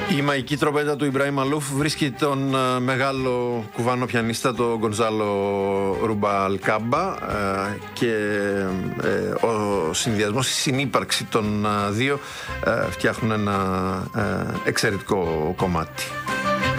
Η μαγική τροπέτα του Ιμπραήμ Μαλούφ βρίσκει τον μεγάλο κουβάνο πιανίστα, τον Γκονζάλο Ρουμπαλκάμπα, και ο συνδυασμός, η συνύπαρξη των δύο φτιάχνουν ένα εξαιρετικό κομμάτι.